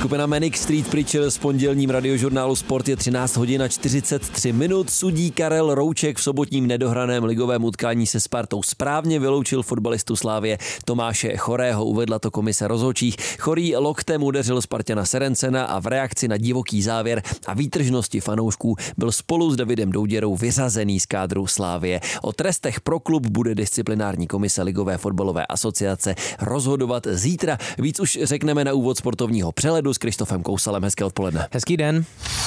Skupina Manic Street Preachers z pondělním radiožurnálu Sport je 13 hodin a 43 minut. Sudí Karel Rouček v sobotním nedohraném ligovém utkání se Spartou správně vyloučil fotbalistu Slavie Tomáše Chorého, uvedla to komise rozhodčích. Chorý loktem udeřil Spartana Serencena a v reakci na divoký závěr a výtržnosti fanoušků byl spolu s Davidem Douděrou vyřazený z kádru Slavie. O trestech pro klub bude disciplinární komise Ligové fotbalové asociace rozhodovat zítra. Víc už řekneme na úvod sportovního přehledu s Krištofem Kousalem. Hezké odpoledne. Hezký den.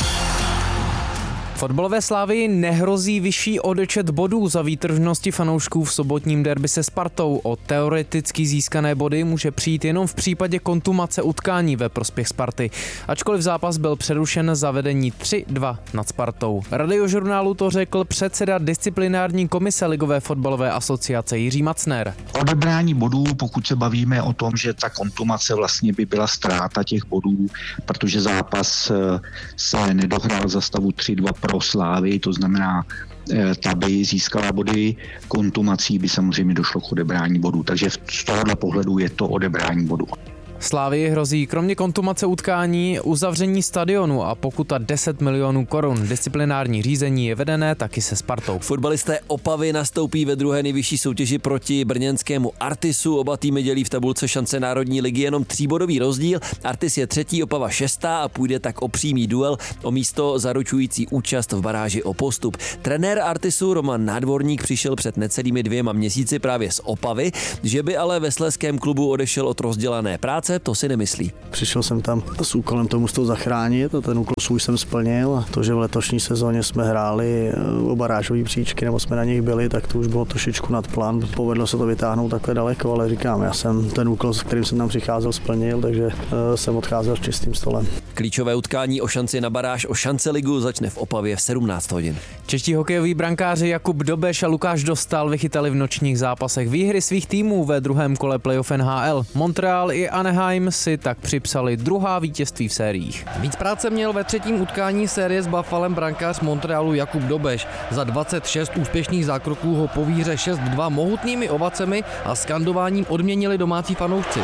Fotbalové Slavii nehrozí vyšší odečet bodů za výtržnosti fanoušků v sobotním derby se Spartou. O teoreticky získané body může přijít jenom v případě kontumace utkání ve prospěch Sparty. Ačkoliv zápas byl přerušen za vedení 3-2 nad Spartou. Radiožurnálu to řekl předseda disciplinární komise Ligové fotbalové asociace Jiří Macner. Odebrání bodů, pokud se bavíme o tom, že ta kontumace vlastně by byla ztráta těch bodů, protože zápas se nedohrál za stavu 3-2 pro Slávy, to znamená, ta by získala body, kontumací by samozřejmě došlo k odebrání bodů. Takže z tohohle pohledu je to odebrání bodů. Slávii hrozí kromě kontumace utkání uzavření stadionu a pokuta 10 milionů korun. Disciplinární řízení je vedené taky se Spartou. Fotbalisté Opavy nastoupí ve druhé nejvyšší soutěži proti brněnskému Artisu. Oba týmy dělí v tabulce šance Národní ligy jenom 3bodový rozdíl. Artis je 3., Opava 6. a půjde tak o přímý duel o místo zaručující účast v baráži o postup. Trenér Artisu Roman Nádvorník přišel před necelými 2 měsíci právě z Opavy, že by ale ve slezském klubu odešel od rozdělané práce. To si nemyslí. Přišel jsem tam s úkolem tomu z toho zachránit a ten úkol svůj jsem splnil a to, že v letošní sezóně jsme hráli o barážové příčky nebo jsme na nich byli, tak to už bylo trošičku nad plán. Povedlo se to vytáhnout takhle daleko, ale říkám, já jsem ten úkol, s kterým jsem tam přicházel, splnil, takže jsem odcházel s čistým stolem. Klíčové utkání o šanci na baráž o šance ligu začne v Opavě v 17 hodin. Čeští hokejoví brankáři Jakub Dobeš a Lukáš Dostál vychytali v nočních zápasech výhry svých týmů ve druhém kole playoff NHL. Montreal i Anaheim si tak připsali druhá vítězství v sériích. Víc práce měl ve třetím utkání série s Buffalem brankář Montrealu Jakub Dobeš. Za 26 úspěšných zákroků ho po výhře 6-2 mohutnými ovacemi a skandováním odměnili domácí fanoušci.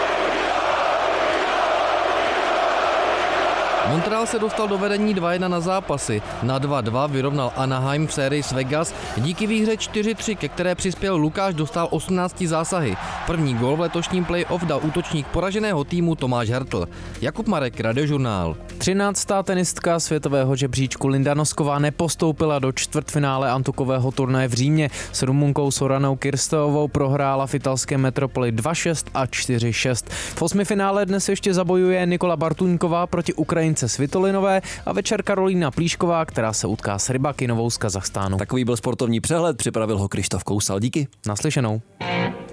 Montreal se dostal do vedení 2-1 na zápasy. Na 2-2 vyrovnal Anaheim v sérii s Vegas díky výhře 4-3, ke které přispěl Lukáš Dostál 18 zásahy. První gól v letošním play-off dal útočník poraženého týmu Tomáš Hertl. Jakub Marek, Radiožurnál. 13. tenistka světového žebříčku Linda Nosková nepostoupila do čtvrtfinále antukového turnaje v Římě. S Rumunkou Soranou Kirsteovou prohrála v italské metropoli 2-6 a 4-6. V osmifinále dnes ještě zabojuje Nikola Bartuňková proti Ukrajince Svitolinové a večer Karolína Plíšková, která se utká s Rybakinovou z Kazachstánu. Takový byl sportovní přehled, připravil ho Krištof Kousal. Díky. Naslyšenou.